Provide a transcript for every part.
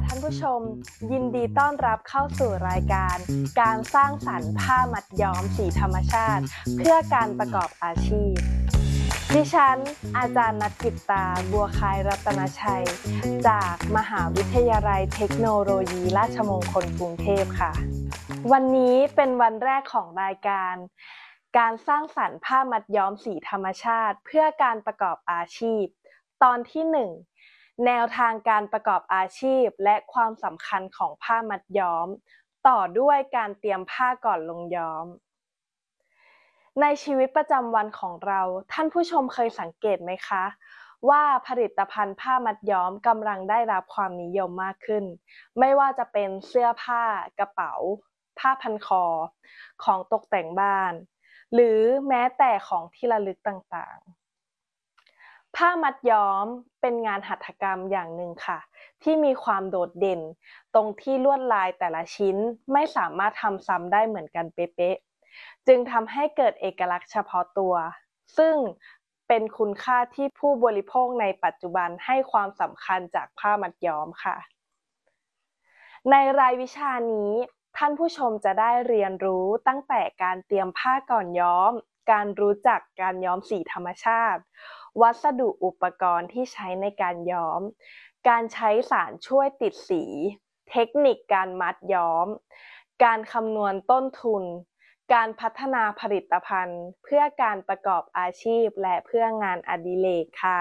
ท่านผู้ชมยินดีต้อนรับเข้าสู่รายการการสร้างสรรค์ผ้ามัดย้อมสีธรรมชาติเพื่อการประกอบอาชีพดิฉันอาจารย์ณัฐกิตตาบัวคายรัตนชัยจากมหาวิทยาลัยเทคโนโลยีราชมงคลกรุงเทพค่ะวันนี้เป็นวันแรกของรายการสร้างสรรค์ผ้ามัดย้อมสีธรรมชาติเพื่อการประกอบอาชีพตอนที่1แนวทางการประกอบอาชีพและความสำคัญของผ้ามัดย้อมต่อด้วยการเตรียมผ้าก่อนลงย้อมในชีวิตประจำวันของเราท่านผู้ชมเคยสังเกตไหมคะว่าผลิตภัณฑ์ผ้ามัดย้อมกำลังได้รับความนิยมมากขึ้นไม่ว่าจะเป็นเสื้อผ้ากระเป๋าผ้าพันคอของตกแต่งบ้านหรือแม้แต่ของที่ระลึกต่างๆผ้ามัดย้อมเป็นงานหัตถกรรมอย่างหนึ่งค่ะที่มีความโดดเด่นตรงที่ลวดลายแต่ละชิ้นไม่สามารถทำซ้ำได้เหมือนกันเป๊ะๆจึงทำให้เกิดเอกลักษณ์เฉพาะตัวซึ่งเป็นคุณค่าที่ผู้บริโภคในปัจจุบันให้ความสำคัญจากผ้ามัดย้อมค่ะในรายวิชานี้ท่านผู้ชมจะได้เรียนรู้ตั้งแต่การเตรียมผ้าก่อนย้อมการรู้จักการย้อมสีธรรมชาติวัสดุอุปกรณ์ที่ใช้ในการย้อมการใช้สารช่วยติดสีเทคนิคการมัดย้อมการคำนวณต้นทุนการพัฒนาผลิตภัณฑ์เพื่อการประกอบอาชีพและเพื่องานอดิเรกค่ะ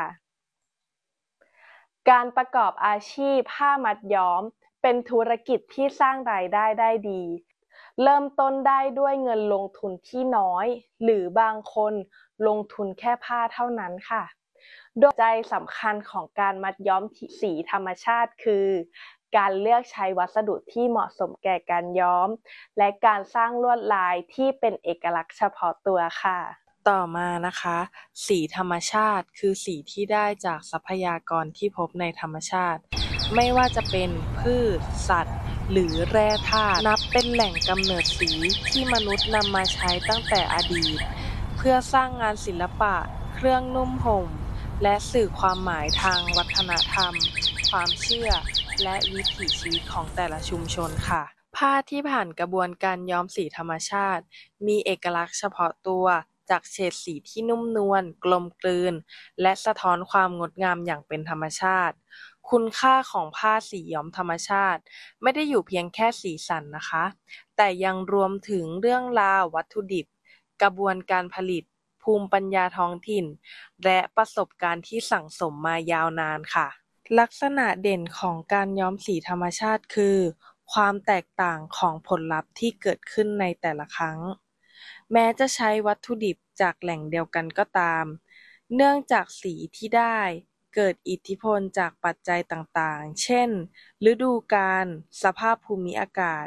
การประกอบอาชีพผ้ามัดย้อมเป็นธุรกิจที่สร้างรายได้ได้ดีเริ่มต้นได้ด้วยเงินลงทุนที่น้อยหรือบางคนลงทุนแค่ผ้าเท่านั้นค่ะโดยใจสำคัญของการมัดย้อมสีธรรมชาติคือการเลือกใช้วัสดุที่เหมาะสมแก่การย้อมและการสร้างลวดลายที่เป็นเอกลักษณ์เฉพาะตัวค่ะต่อมานะคะสีธรรมชาติคือสีที่ได้จากทรัพยากรที่พบในธรรมชาติไม่ว่าจะเป็นพืชสัตว์หรือแร่ธาตุนับเป็นแหล่งกำเนิดสีที่มนุษย์นำมาใช้ตั้งแต่อดีตเพื่อสร้างงานศิลปะเครื่องนุ่มห่มและสื่อความหมายทางวัฒนธรรมความเชื่อและวิถีชีวิตของแต่ละชุมชนค่ะผ้าที่ผ่านกระบวนการย้อมสีธรรมชาติมีเอกลักษณ์เฉพาะตัวจากเฉดสีที่นุ่มนวลกลมกลืนและสะท้อนความงดงามอย่างเป็นธรรมชาติคุณค่าของผ้าสีย้อมธรรมชาติไม่ได้อยู่เพียงแค่สีสันนะคะแต่ยังรวมถึงเรื่องราววัตถุดิบกระบวนการผลิตภูมิปัญญาท้องถิ่นและประสบการณ์ที่สั่งสมมายาวนานค่ะลักษณะเด่นของการย้อมสีธรรมชาติคือความแตกต่างของผลลัพธ์ที่เกิดขึ้นในแต่ละครั้งแม้จะใช้วัตถุดิบจากแหล่งเดียวกันก็ตามเนื่องจากสีที่ได้เกิดอิทธิพลจากปัจจัยต่างๆเช่นฤดูกาลสภาพภูมิอากาศ